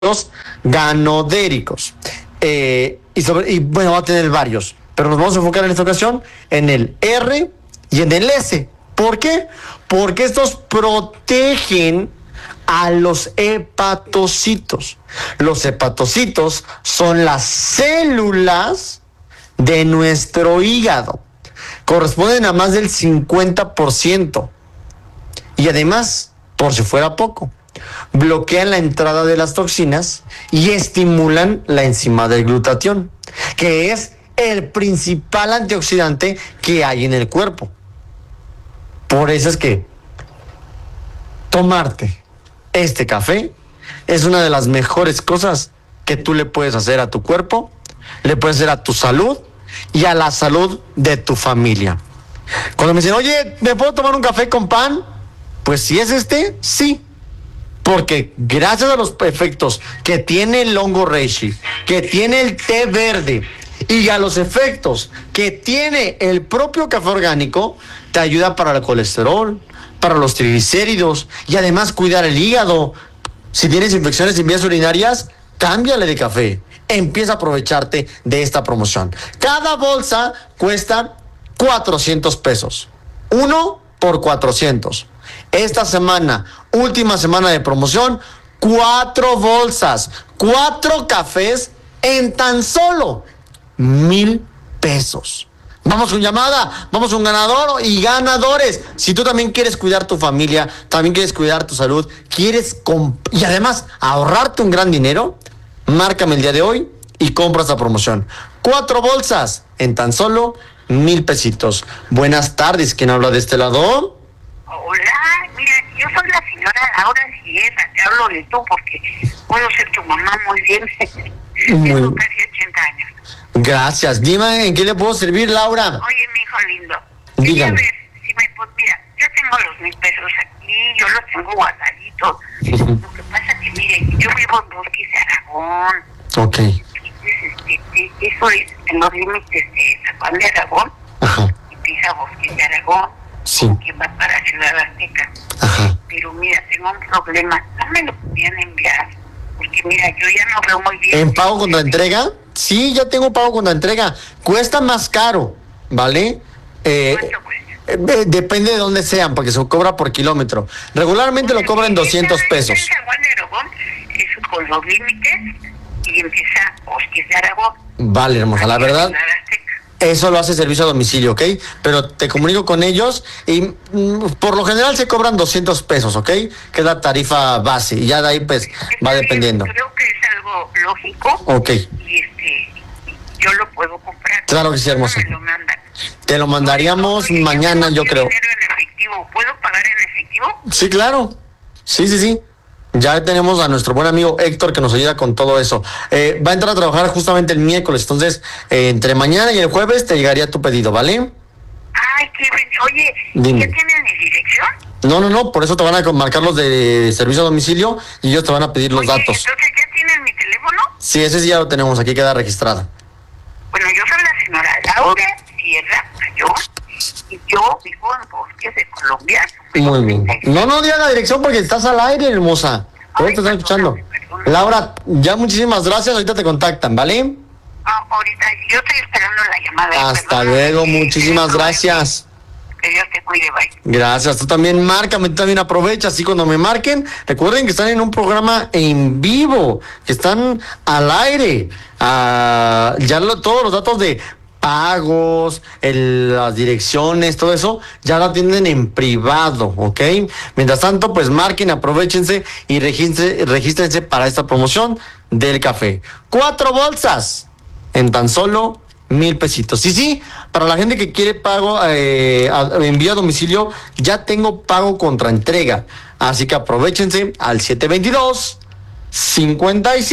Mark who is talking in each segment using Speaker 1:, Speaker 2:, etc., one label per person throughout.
Speaker 1: ganodéricos. Y bueno, va a tener varios, pero nos vamos a enfocar en esta ocasión en el R y en el S. ¿Por qué? Porque estos protegen a los hepatocitos. Los hepatocitos son las células de nuestro hígado. Corresponden a más del 50%. Y además, por si fuera poco, bloquean la entrada de las toxinas y estimulan la enzima del glutatión, que es el principal antioxidante que hay en el cuerpo. Por eso es que tomarte este café es una de las mejores cosas que tú le puedes hacer a tu cuerpo, le puedes hacer a tu salud y a la salud de tu familia. Cuando me dicen, oye, ¿me puedo tomar un café con pan? Pues si es sí. Porque gracias a los efectos que tiene el hongo reishi, que tiene el té verde y a los efectos que tiene el propio café orgánico, te ayuda para el colesterol, para los triglicéridos y además cuidar el hígado. Si tienes infecciones en vías urinarias, cámbiale de café. Empieza a aprovecharte de esta promoción. Cada bolsa cuesta 400 pesos. 1 por 400. Esta semana, última semana de promoción, 4 bolsas, 4 cafés en tan solo 1,000 pesos. Vamos con llamada, vamos con ganador y ganadores. Si tú también quieres cuidar tu familia, también quieres cuidar tu salud, y además ahorrarte un gran dinero, márcame el día de hoy y compra esta promoción. 4 bolsas en tan solo 1,000 pesitos. Buenas tardes, ¿quién habla de este lado?
Speaker 2: Hola, mira, yo soy la señora Laura Sierra, te hablo de tú porque puedo ser tu mamá muy bien. Tengo casi 80 años.
Speaker 1: Gracias. Dime, ¿en qué le puedo servir, Laura?
Speaker 2: Oye, mi hijo lindo.
Speaker 1: Dígame.
Speaker 2: Ver si mira, yo tengo los 1,000 pesos aquí, yo los tengo guardaditos. Lo que pasa que, mire, yo vivo en Bosques de Aragón.
Speaker 1: Ok.
Speaker 2: Entonces, eso es en los límites de San Juan de Aragón.
Speaker 1: Ajá.
Speaker 2: Empieza Bosques de Aragón.
Speaker 1: Sí.
Speaker 2: Que va para Ciudad Azteca.
Speaker 1: Ajá.
Speaker 2: Pero mira, tengo un problema. No me lo podían enviar. Porque mira, yo ya no veo muy bien.
Speaker 1: ¿En pago contra entrega? Sí, ya tengo pago contra entrega. Cuesta más caro, ¿vale?
Speaker 2: ¿Cuánto cuesta?
Speaker 1: Depende de dónde sean, porque se cobra por kilómetro. Regularmente lo cobran 200 pesos.
Speaker 2: En San Juan de Aragón es con los límites y empieza Bosques de Aragón.
Speaker 1: Vale, hermosa, la verdad.
Speaker 2: Ciudad Azteca.
Speaker 1: Eso lo hace servicio a domicilio, ¿ok? Pero te comunico con ellos y por lo general se cobran 200 pesos, ¿ok? Que es la tarifa base y ya de ahí pues va dependiendo.
Speaker 2: Creo que es algo lógico.
Speaker 1: Ok.
Speaker 2: Y yo lo puedo comprar.
Speaker 1: Claro que sí, hermosa.
Speaker 2: Me lo mandan.
Speaker 1: Te lo mandaríamos mañana, yo creo.
Speaker 2: Dinero en efectivo. ¿Puedo pagar en efectivo?
Speaker 1: Sí, claro. Sí. Ya tenemos a nuestro buen amigo Héctor que nos ayuda con todo eso. Va a entrar a trabajar justamente el miércoles, entonces entre mañana y el jueves te llegaría tu pedido, ¿vale?
Speaker 2: Ay, qué bien. Oye,
Speaker 1: Dime.
Speaker 2: ¿ya tienen mi dirección?
Speaker 1: No, por eso te van a marcar los de servicio a domicilio y ellos te van a pedir los datos.
Speaker 2: Entonces, ¿ya tienen mi teléfono?
Speaker 1: Sí, ese sí ya lo tenemos, aquí queda registrado.
Speaker 2: Bueno, yo soy la señora Laura Sierra Mayor y yo vivo en Bosques de Colombia.
Speaker 1: Muy bien. No diga la dirección porque estás al aire, hermosa. Ahorita te están escuchando. Laura, ya muchísimas gracias, ahorita te contactan, ¿vale?
Speaker 2: Ahorita, yo estoy esperando la llamada.
Speaker 1: Hasta luego, muchísimas gracias.
Speaker 2: Que Dios te cuide, bye.
Speaker 1: Gracias, tú también márcame, tú también aprovecha, así cuando me marquen, recuerden que están en un programa en vivo, que están al aire, todos los datos de pagos, las direcciones, todo eso, ya lo atienden en privado, ¿ok? Mientras tanto, pues marquen, aprovechense y regístrense para esta promoción del café. 4 bolsas en tan solo 1,000 pesitos. Sí, para la gente que quiere pago, envío a domicilio, ya tengo pago contra entrega. Así que aprovechense al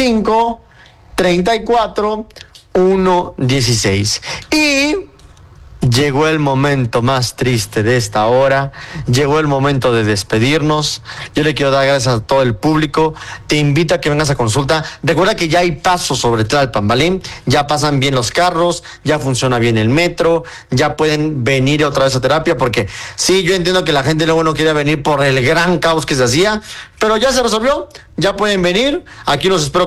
Speaker 1: 722-55-34-116. Y Llegó el momento más triste de esta hora, llegó el momento de despedirnos. Yo le quiero dar gracias a todo el público. Te invito a que vengas a consulta. Recuerda que ya hay pasos sobre Tlalpan, ¿vale? Ya pasan bien los carros, ya funciona bien el metro, ya pueden venir otra vez a terapia, porque sí, yo entiendo que la gente luego no quiere venir por el gran caos que se hacía, pero ya se resolvió, ya pueden venir. Aquí los espero